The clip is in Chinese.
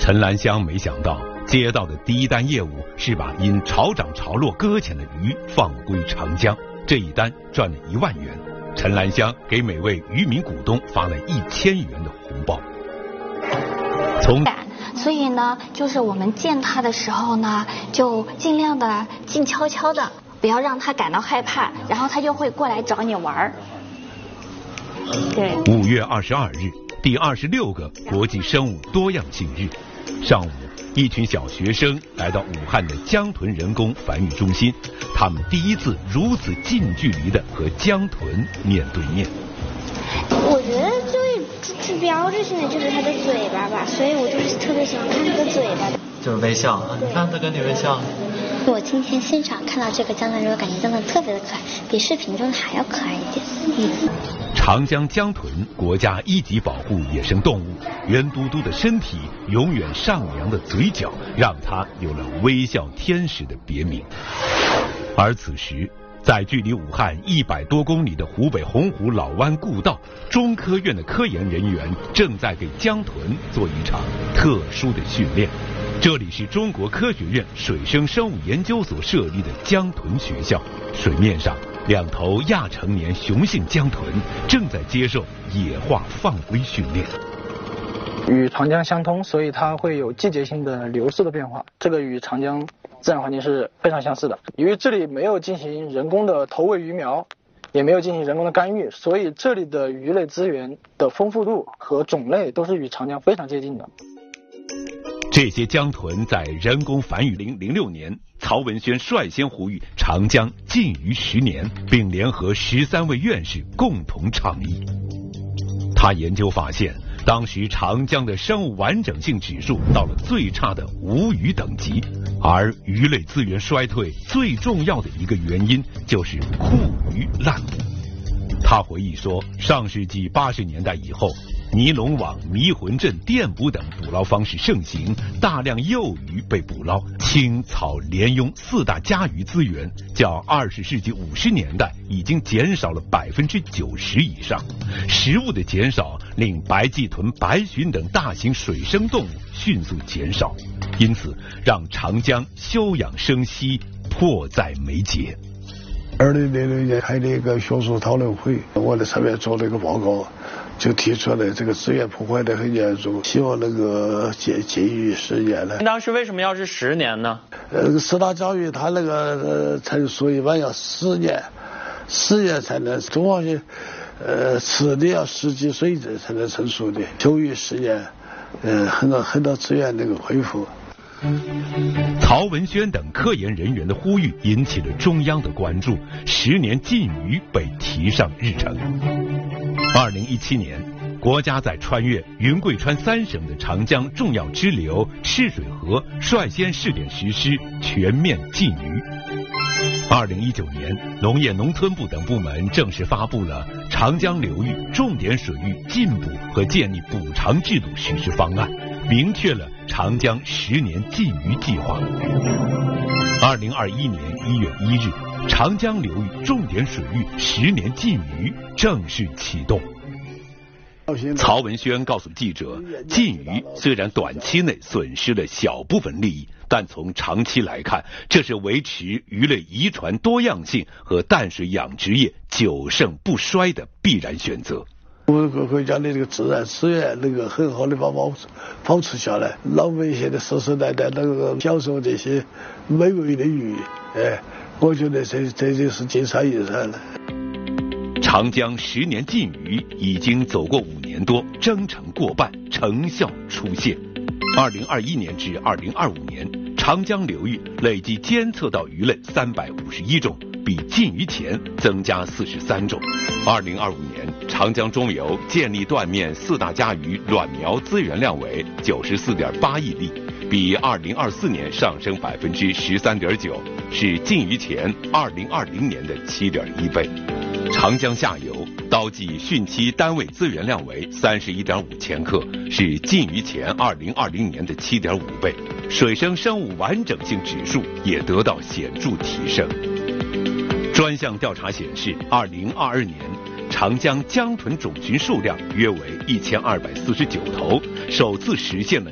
陈兰香没想到，接到的第一单业务是把因潮涨潮落搁浅的鱼放归长江，这一单赚了1万元。陈兰香给每位渔民股东发了1000元的红包。 所以呢，就是我们见他的时候呢，就尽量的静悄悄的，不要让他感到害怕，然后他就会过来找你玩。对。 5月22日，第26个国际生物多样性日，上午，一群小学生来到武汉的江豚人工繁育中心，他们第一次如此近距离的和江豚面对面。 我觉得最标志性的就是它的嘴巴吧，所以我就是特别喜欢看它的嘴巴。 就是微笑，你看它跟你微笑。 我今天现场看到这个江豚之后，感觉真的特别的可爱，比视频中的还要可爱一点。 长江江豚国家1级保护野生动物，圆嘟嘟的身体，永远上扬的嘴角，让它有了微笑天使的别名。而此时，在距离武汉100多公里的湖北洪湖老湾故道，中科院的科研人员正在给江豚做一场特殊的训练。这里是中国科学院水生生物研究所设立的江豚学校，水面上2头亚成年雄性江豚正在接受野化放归训练。 与长江相通，所以它会有季节性的流势的变化，这个与长江自然环境是非常相似的。由于这里没有进行人工的投喂鱼苗，也没有进行人工的干预，所以这里的鱼类资源的丰富度和种类都是与长江非常接近的。 这些江豚在人工繁育2006年，曹文轩率先呼吁长江禁渔10年，并联合13位院士共同倡议。他研究发现，当时长江的生物完整性指数到了最差的无鱼等级，而鱼类资源衰退最重要的一个原因就是库鱼滥捕。他回忆说，上世纪80年代以后，尼龙网、迷魂阵、电捕等捕捞方式盛行，大量幼鱼被捕捞，青草鲢鳙4大家鱼资源较20世纪50年代已经减少了90%以上。食物的减少令白鳍豚、白鲟等大型水生动物迅速减少，因此让长江休养生息迫在眉睫。 2006年开了一个学术讨论会，我在上面做了一个报告，就提出来这个资源破坏得很严重，希望能够禁渔10年了。 当时为什么要是10年呢 ？4大家鱼它那个成熟一般要10年才能，中华鱼雌的要10几岁才能成熟的，休渔10年，很多资源能够恢复。 曹文轩等科研人员的呼吁引起了中央的关注，10年禁渔被提上日程。2017年，国家在穿越云贵川3省的长江重要支流赤水河率先试点实施全面禁渔。2019年，农业农村部等部门正式发布了长江流域重点水域禁捕和建立补偿制度实施方案，明确了长江10年禁渔计划。2021年1月1日，长江流域重点水域10年禁渔正式启动。曹文轩告诉记者，禁渔虽然短期内损失了小部分利益，但从长期来看，这是维持鱼类遗传多样性和淡水养殖业久盛不衰的必然选择。 我们国家的这个自然资源能够很好的保持下来，老百姓的世世代代能够享受这些美味的鱼，我觉得这就是金山银山了。 长江10年禁渔已经走过5年多，征程过半，成效出现。2021年至2025年，长江流域累计监测到鱼类351种，比禁渔前增加43种。2025年，长江中游建立断面4大家鱼卵苗资源量为94.8亿粒，比2024年上升13.9%，是禁渔前2020年的7.1倍。长江下游刀鲫汛期单位资源量为31.5千克，是禁渔前2020年的7.5倍，水生生物完整性指数也得到显著提升。专项调查显示，2022年长江江豚种群数量约为1249头，首次实现了